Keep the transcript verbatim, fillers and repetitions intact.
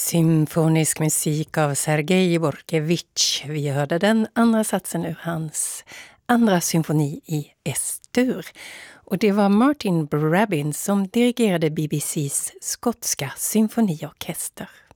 Symfonisk musik av Sergej Borkevich. Vi hörde den andra satsen ur hans andra symfoni i S-dur. Och det var Martin Brabin som dirigerade B B C:s skotska symfoniorkester.